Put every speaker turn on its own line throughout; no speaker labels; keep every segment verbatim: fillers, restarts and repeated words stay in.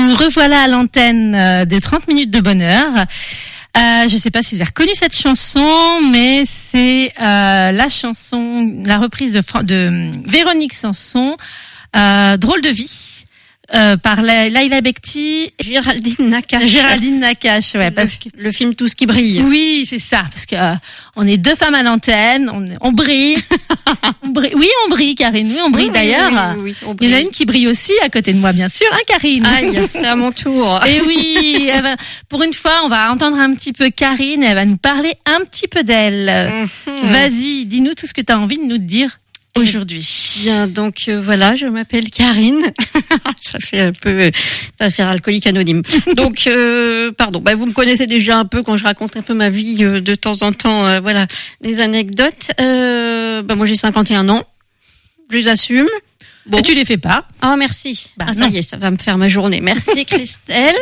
Nous revoilà à l'antenne de trente minutes de bonheur. Euh, je ne sais pas si vous avez reconnu cette chanson, mais c'est euh, la chanson, la reprise de, de Véronique Sanson, euh, Drôle de vie. Euh, par Laila Bekti,
Géraldine Nakache.
Géraldine Nakache, ouais,
le,
parce que
le film Tout ce qui brille.
Oui, c'est ça, parce que euh, on est deux femmes à l'antenne, on, on brille, on brille. Oui, on brille, Karine. Oui, on brille
oui,
d'ailleurs.
Oui, oui, oui,
il y en a une qui brille aussi à côté de moi, bien sûr, hein, Karine.
Aïe, c'est à mon tour.
Et oui, elle va, pour une fois, on va entendre un petit peu Karine. Elle va nous parler un petit peu d'elle. Mm-hmm. Vas-y, dis-nous tout ce que tu as envie de nous dire aujourd'hui.
Bien, donc euh, voilà, je m'appelle Karine. Ça fait un peu, ça va faire alcoolique anonyme. Donc, euh, pardon. Bah, vous me connaissez déjà un peu quand je raconte un peu ma vie euh, de temps en temps. Euh, voilà, des anecdotes. Euh, bah, moi, j'ai cinquante et un ans. Je les assume.
Bon. Et tu les fais pas.
Ah, merci.
Bah,
ah, ça
non.
y est, ça va me faire ma journée. Merci, Christelle.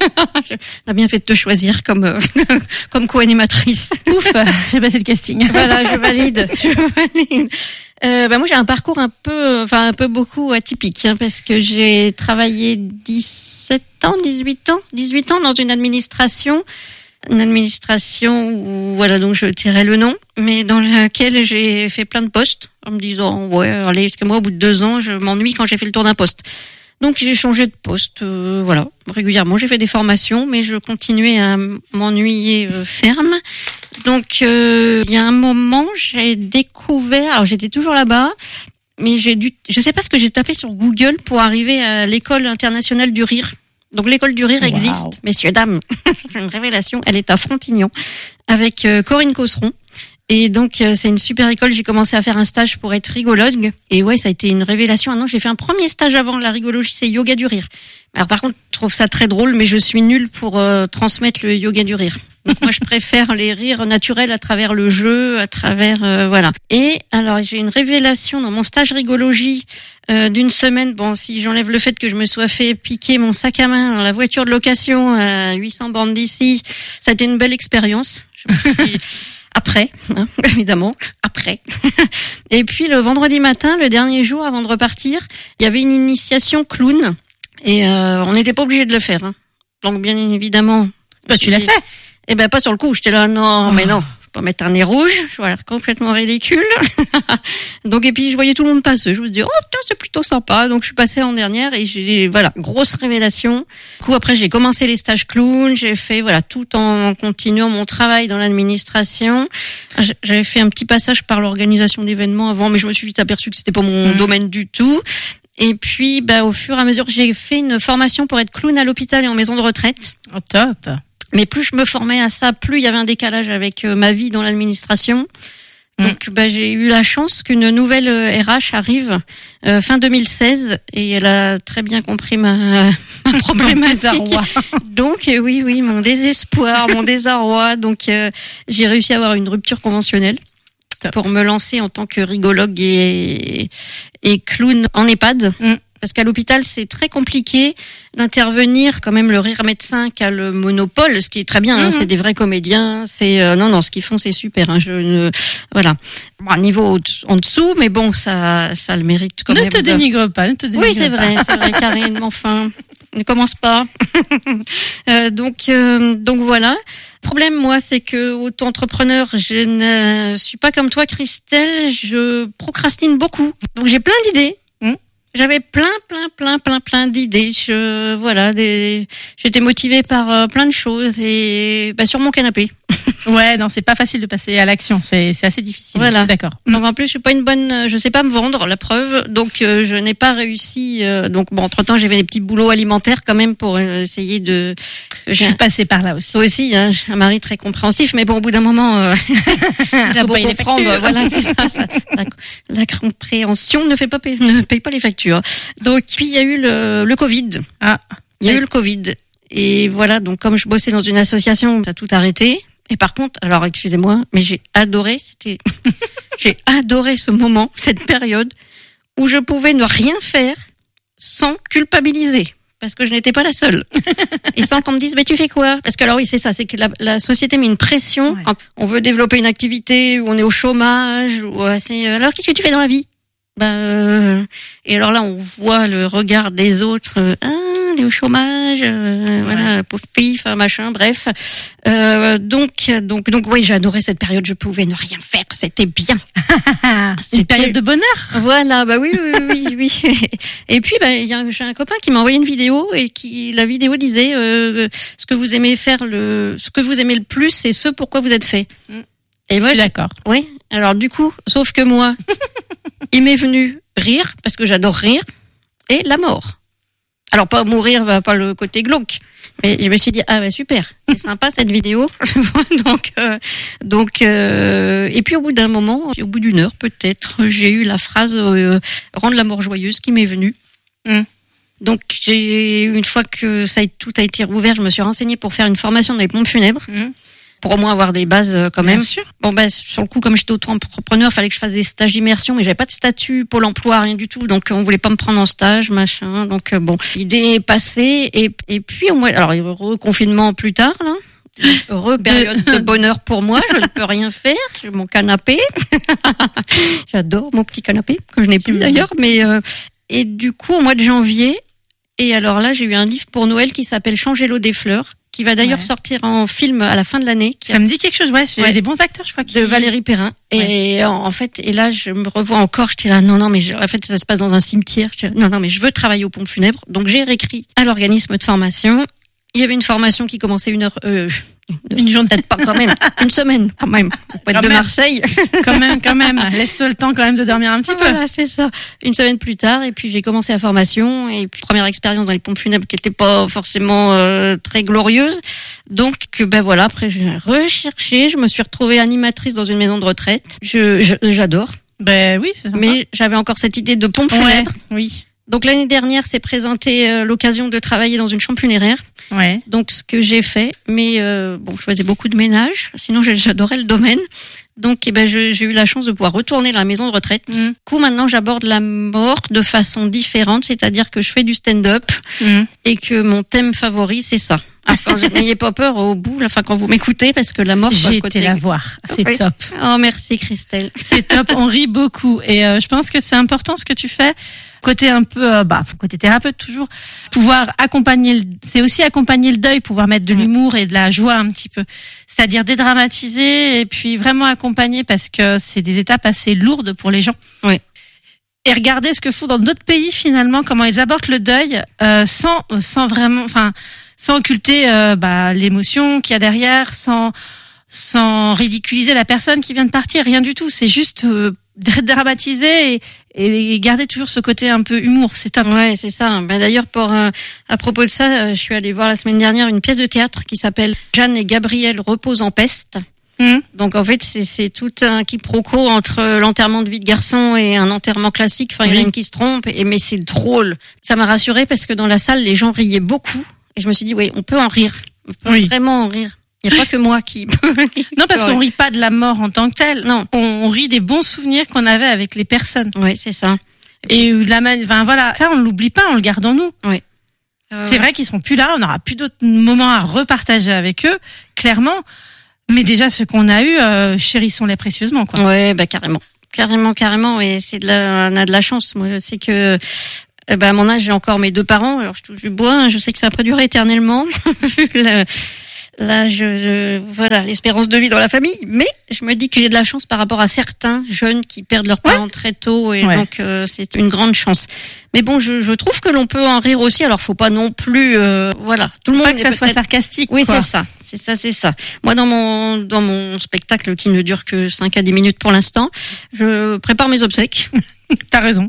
On a bien fait de te choisir comme, euh, comme co-animatrice.
Ouf, j'ai passé le casting.
Voilà, je valide. Je valide. Euh, bah moi, j'ai un parcours un peu, enfin, un peu beaucoup atypique, hein, parce que j'ai travaillé dix-sept ans, dix-huit ans, dix-huit ans dans une administration. Une administration où, voilà, donc je tairai le nom, mais dans laquelle j'ai fait plein de postes, en me disant, ouais, allez, parce que moi, au bout de deux ans, je m'ennuie quand j'ai fait le tour d'un poste. Donc, j'ai changé de poste, euh, voilà, régulièrement. J'ai fait des formations, mais je continuais à m'ennuyer euh, ferme. Donc, euh, il y a un moment, j'ai découvert, alors j'étais toujours là-bas, mais j'ai dû, je sais pas ce que j'ai tapé sur Google pour arriver à l'école internationale du rire. Donc l'école du rire existe, wow. Messieurs, dames. C'est une révélation. Elle est à Frontignan avec euh, Corinne Cosseron. Et donc euh, c'est une super école. J'ai commencé à faire un stage pour être rigologue. Et ouais, ça a été une révélation. Ah non, j'ai fait un premier stage avant la rigologie, c'est yoga du rire. Alors par contre, je trouve ça très drôle, mais je suis nulle pour euh, transmettre le yoga du rire. Donc moi, je préfère les rires naturels à travers le jeu, à travers euh, voilà. Et alors j'ai une révélation dans mon stage rigologie euh, d'une semaine. Bon, si j'enlève le fait que je me sois fait piquer mon sac à main dans la voiture de location à huit cents bornes d'ici, ça a été une belle expérience. Je me suis... Après, hein, évidemment, après. Et puis le vendredi matin, le dernier jour avant de repartir, il y avait une initiation clown et euh, on n'était pas obligé de le faire. Hein. Donc bien évidemment.
Bah, tu l'as fait.
Eh ben pas sur le coup, j'étais là non, oh. mais non, je peux pas mettre un nez rouge, je vais l'air complètement ridicule. Donc et puis je voyais tout le monde passer, je me dis oh putain c'est plutôt sympa, donc je suis passée en dernière et j'ai voilà grosse révélation. Du coup après j'ai commencé les stages clown, j'ai fait voilà tout en continuant mon travail dans l'administration. J'avais fait un petit passage par l'organisation d'événements avant, mais je me suis vite aperçue que c'était pas mon mmh. domaine du tout. Et puis bah au fur et à mesure j'ai fait une formation pour être clown à l'hôpital et en maison de retraite.
Oh top.
Mais plus je me formais à ça, plus il y avait un décalage avec euh, ma vie dans l'administration. Donc, mmh. bah, j'ai eu la chance qu'une nouvelle euh, R H arrive euh, fin deux mille seize et elle a très bien compris ma, ma problématique. Donc, euh, oui, oui, mon désespoir, mon désarroi. Donc, euh, j'ai réussi à avoir une rupture conventionnelle pour me lancer en tant que rigologue et, et clown en EHPAD. Mmh. Parce qu'à l'hôpital, c'est très compliqué d'intervenir. Quand même, le rire médecin qui a le monopole, ce qui est très bien. Mmh. Hein, c'est des vrais comédiens. C'est euh, non, non, ce qu'ils font, c'est super. Hein, je ne, voilà, bon, niveau en dessous, mais bon, ça, ça le mérite quand
ne
même.
Te dénigre pas, ne te dénigre
oui, c'est
pas.
vrai, c'est vrai, Karine. Mais enfin, ne commence pas. euh, donc, euh, donc voilà. Problème, moi, c'est que auto-entrepreneur, je ne suis pas comme toi, Christelle. Je procrastine beaucoup. Donc j'ai plein d'idées. J'avais plein, plein, plein, plein, plein d'idées. Je, voilà, des, j'étais motivée par euh, plein de choses et bah, sur mon canapé.
Ouais, non, c'est pas facile de passer à l'action. C'est, c'est assez difficile.
Voilà,
d'accord.
Donc en plus, je suis pas une bonne, je sais pas me vendre, la preuve. Donc euh, je n'ai pas réussi. Euh, donc bon, entre temps, j'avais des petits boulots alimentaires quand même pour euh, essayer de.
Je suis passée par là aussi.
Toi aussi, hein, j'ai un mari très compréhensif, mais bon, au bout d'un moment, euh, il a beau comprendre. Voilà, c'est ça. ça la, la compréhension ne fait pas paye, ne paye pas les factures. Donc puis il y a eu le, le Covid.
Ah,
il y a eu le Covid. Et voilà, donc comme je bossais dans une association, ça a tout arrêté. Et par contre, alors excusez-moi, mais j'ai adoré, c'était, j'ai adoré ce moment, cette période où je pouvais ne rien faire sans culpabiliser. Parce que je n'étais pas la seule. Et sans qu'on me dise, mais tu fais quoi? Parce que alors oui, c'est ça, c'est que la, la société met une pression ouais. Quand on veut développer une activité, où on est au chômage, ou c'est, alors qu'est-ce que tu fais dans la vie? Ben, euh, et alors là, on voit le regard des autres, euh, ah, elle est au chômage, euh, ouais. voilà, pauvre fille, enfin machin, bref. Euh, donc, donc, donc, oui, j'ai adoré cette période. Je pouvais ne rien faire, c'était bien.
C'était une période de bonheur.
Voilà, bah oui, oui, oui, oui. Et puis, bah, il y a j'ai un copain qui m'a envoyé une vidéo et qui, la vidéo disait euh, ce que vous aimez faire, le, ce que vous aimez le plus, c'est ce pourquoi vous êtes fait.
Mm.
Et moi,
je suis d'accord.
Oui. Alors du coup, sauf que moi, il m'est venu rire parce que j'adore rire et la mort. Alors pas mourir, pas le côté glauque, mais je me suis dit ah bah super, c'est sympa cette vidéo. donc euh, donc euh, et puis au bout d'un moment, au bout d'une heure peut-être, j'ai eu la phrase euh, rendre la mort joyeuse qui m'est venue. Mm. Donc j'ai une fois que ça a, tout a été rouvert, je me suis renseignée pour faire une formation dans les pompes funèbres. Mm. Pour au moins avoir des bases quand même.
Bien sûr.
Bon ben sur le coup, comme j'étais auto-entrepreneur, fallait que je fasse des stages d'immersion, mais j'avais pas de statut Pôle Emploi, rien du tout, donc on voulait pas me prendre en stage, machin. Donc bon, l'idée est passée et et puis au moins, alors reconfinement plus tard là. Heureux période de bonheur pour moi, je ne peux rien faire, j'ai mon canapé. J'adore mon petit canapé que je n'ai plus d'ailleurs, mais euh, et du coup au mois de janvier, et alors là j'ai eu un livre pour Noël qui s'appelle Changer l'eau des fleurs, qui va d'ailleurs ouais. sortir en film à la fin de l'année.
Ça a... me dit quelque chose, ouais. Il y a ouais. des bons acteurs, je crois. Qui...
De Valérie Perrin. Ouais. Et en fait, et là, je me revois encore. J'étais là, non, non, mais je... en fait, ça se passe dans un cimetière. Là, non, non, mais je veux travailler aux pompes funèbres. Donc, j'ai réécrit à l'organisme de formation. Il y avait une formation qui commençait une heure, euh, une journée, peut-être pas quand même, une semaine quand même. On peut être de même. Marseille.
Quand même, quand même. Laisse-toi le temps quand même de dormir un petit
voilà,
peu.
Voilà, c'est ça. Une semaine plus tard, et puis j'ai commencé la formation, et puis première expérience dans les pompes funèbres qui était pas forcément euh, très glorieuse. Donc, ben voilà, après j'ai recherché, je me suis retrouvée animatrice dans une maison de retraite. Je, je j'adore.
Ben oui, c'est sympa.
Mais j'avais encore cette idée de pompe funèbre.
Ouais, oui.
Donc l'année dernière, s'est présenté euh, l'occasion de travailler dans une chambre funéraire.
Ouais.
Donc ce que j'ai fait, mais euh, bon, je faisais beaucoup de ménage. Sinon, j'adorais le domaine. Donc, eh ben, je, j'ai eu la chance de pouvoir retourner dans la maison de retraite. Mmh. Du coup, maintenant, j'aborde la mort de façon différente, c'est-à-dire que je fais du stand-up mmh. et que mon thème favori, c'est ça. Alors, quand je, n'ayez pas peur au bout, enfin, quand vous m'écoutez, parce que la mort,
j'ai été
côté...
la voir. C'est
oui.
top.
Oh, merci, Christelle.
C'est top. On rit beaucoup. Et euh, je pense que c'est important ce que tu fais. Côté un peu, euh, bah, côté thérapeute toujours, pouvoir accompagner, le, c'est aussi accompagner le deuil, pouvoir mettre de l'humour et de la joie un petit peu. C'est-à-dire dédramatiser et puis vraiment accompagner parce que c'est des étapes assez lourdes pour les gens.
Oui.
Et regarder ce que font dans d'autres pays finalement, comment ils abordent le deuil euh, sans, sans vraiment, enfin, sans occulter euh, bah, l'émotion qu'il y a derrière, sans, sans ridiculiser la personne qui vient de partir, rien du tout. C'est juste euh, dramatiser et, et garder toujours ce côté un peu humour, c'est top.
Ouais, c'est ça. Ben d'ailleurs, pour euh, à propos de ça, euh, je suis allée voir la semaine dernière une pièce de théâtre qui s'appelle Jeanne et Gabriel reposent en peste. Mmh. Donc en fait, c'est, c'est tout un quiproquo entre l'enterrement de vie de garçon et un enterrement classique. Enfin, il y en a une qui se trompe, et mais c'est drôle. Ça m'a rassurée parce que dans la salle, les gens riaient beaucoup, et je me suis dit, oui, on peut en rire, on peut oui. vraiment en rire. Il n'y a pas que moi qui peut.
Non, parce qu'on rit pas de la mort en tant que telle.
Non.
On, on rit des bons souvenirs qu'on avait avec les personnes.
Oui, c'est ça.
Et la man... enfin, voilà, ça, on l'oublie pas, on le garde en nous.
Oui.
Euh, c'est ouais. vrai qu'ils seront plus là, on n'aura plus d'autres moments à repartager avec eux, clairement. Mais déjà, ce qu'on a eu, euh, chérissons-les précieusement, quoi.
Ouais, bah, carrément. Carrément, carrément. Et c'est de la, on a de la chance. Moi, je sais que, eh ben, à mon âge, j'ai encore mes deux parents. Alors, je touche du bois. Je sais que ça va pas durer éternellement. Vu le, Là, je, je voilà l'espérance de vie dans la famille, mais je me dis que j'ai de la chance par rapport à certains jeunes qui perdent leurs parents ouais. très tôt, et ouais. donc euh, c'est une grande chance. Mais bon, je, je trouve que l'on peut en rire aussi. Alors, faut pas non plus, euh, voilà,
tout le monde. Pas que ça soit sarcastique.
Oui,
quoi.
c'est ça, c'est ça, c'est ça. Moi, dans mon dans mon spectacle qui ne dure que cinq à dix minutes pour l'instant, je prépare mes obsèques.
T'as raison.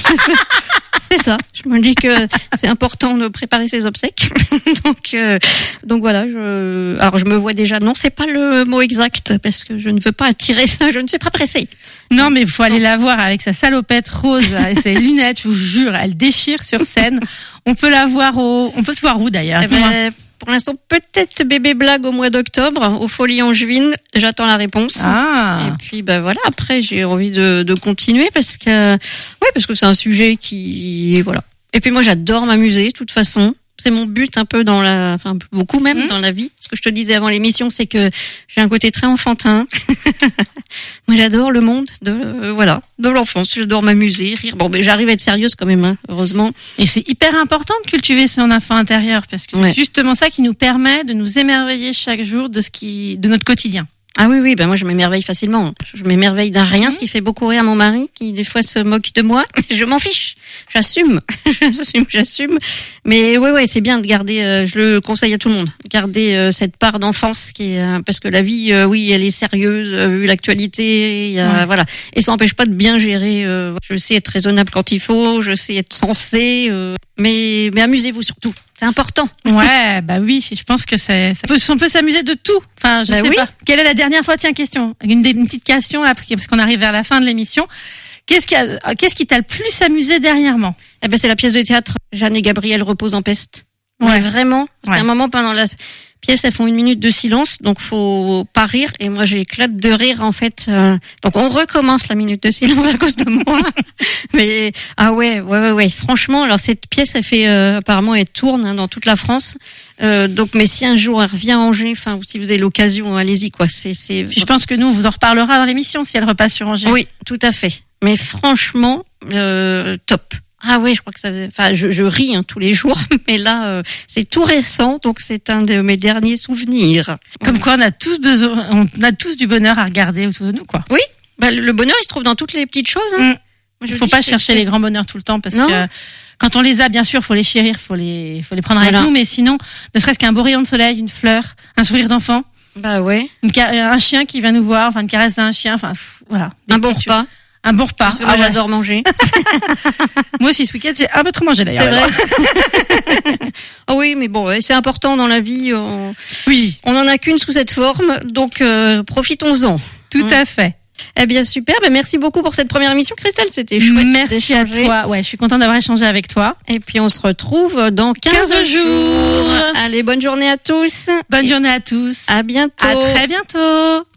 C'est ça. Je me dis que c'est important de préparer ses obsèques. donc, euh, donc voilà. Je, alors je me vois déjà. Non, c'est pas le mot exact parce que je ne veux pas attirer ça. Je ne suis pas pressée.
Non, mais il faut aller la voir avec sa salopette rose et ses lunettes. Je vous jure, elle déchire sur scène. On peut la voir au. On peut se voir où d'ailleurs?
Eh ben, pour l'instant, peut-être bébé blague au mois d'octobre, aux Folies Angevines. J'attends la réponse.
Ah.
Et puis, ben voilà. Après, j'ai envie de, de continuer parce que, ouais, parce que c'est un sujet qui, voilà. Et puis moi, j'adore m'amuser, de toute façon. C'est mon but un peu dans la, enfin beaucoup même mmh. dans la vie. Ce que je te disais avant l'émission, c'est que j'ai un côté très enfantin. Moi, j'adore le monde de, euh, voilà, de l'enfance. J'adore m'amuser, rire. Bon, mais j'arrive à être sérieuse quand même, hein, heureusement.
Et c'est hyper important de cultiver son enfant intérieur parce que ouais. c'est justement ça qui nous permet de nous émerveiller chaque jour de ce qui, de notre quotidien.
Ah oui, oui, ben moi je m'émerveille facilement. Je m'émerveille d'un rien, mmh. ce qui fait beaucoup rire mon mari, qui des fois se moque de moi. Je m'en fiche, j'assume, j'assume, j'assume. Mais ouais, ouais, c'est bien de garder, euh, je le conseille à tout le monde, garder euh, cette part d'enfance qui est, euh, parce que la vie, euh, oui, elle est sérieuse, euh, vu l'actualité, y a, ouais. voilà. Et ça n'empêche pas de bien gérer. Euh, je sais être raisonnable quand il faut, je sais être sensé, euh, mais mais amusez-vous surtout. C'est important.
Ouais, bah oui, je pense que c'est, ça peut, on peut s'amuser de tout. Enfin, je bah sais oui. pas. Quelle est la dernière fois, tiens, question, une, une petite question là, parce qu'on arrive vers la fin de l'émission. Qu'est-ce qui a, qu'est-ce qui t'a le plus amusé dernièrement?
Eh ben, c'est la pièce de théâtre Jeanne et Gabriel reposent en peste. Ouais, ouais vraiment. C'est ouais. un moment pendant la pièce, elles font une minute de silence, donc faut pas rire. Et moi, j'éclate de rire en fait. Euh, donc on recommence la minute de silence à cause de moi. Mais ah ouais, ouais, ouais, ouais. Franchement, alors cette pièce, elle fait euh, apparemment elle tourne hein, dans toute la France. Euh, donc, mais si un jour elle revient à Angers, enfin, si vous avez l'occasion, allez-y quoi. C'est, c'est.
Puis je pense que nous, on vous en reparlera dans l'émission si elle repasse sur Angers.
Oui, tout à fait. Mais franchement, euh, top. Ah ouais, je crois que ça. Enfin, je, je ris hein, tous les jours, mais là, euh, c'est tout récent, donc c'est un de mes derniers souvenirs.
Comme quoi, on a tous besoin, on a tous du bonheur à regarder autour de nous, quoi.
Oui, bah, le bonheur, il se trouve dans toutes les petites choses. Hein.
Il ne faut pas chercher les grands bonheurs tout le temps, parce non. que quand on les a, bien sûr, faut les chérir, faut les, faut les prendre voilà. avec nous, mais sinon, ne serait-ce qu'un beau rayon de soleil, une fleur, un sourire d'enfant.
Bah ouais.
Une car- un chien qui vient nous voir, enfin une caresse d'un chien, enfin voilà.
Un bon repas. Choses.
Un bon repas.
Parce que moi, ah ouais. j'adore manger.
Moi aussi, ce week-end, j'ai un peu trop mangé d'ailleurs.
C'est vrai. Oh oui, mais bon, c'est important dans la vie. On...
Oui.
On n'en a qu'une sous cette forme, donc euh, profitons-en.
Tout mmh. à fait.
Eh bien, super. Ben, merci beaucoup pour cette première émission, Christelle. C'était chouette.
Merci à toi. Ouais, je suis contente d'avoir échangé avec toi.
Et puis, on se retrouve dans quinze, quinze jours. jours. Allez, bonne journée à tous.
Bonne Et journée à tous.
À bientôt.
À très bientôt.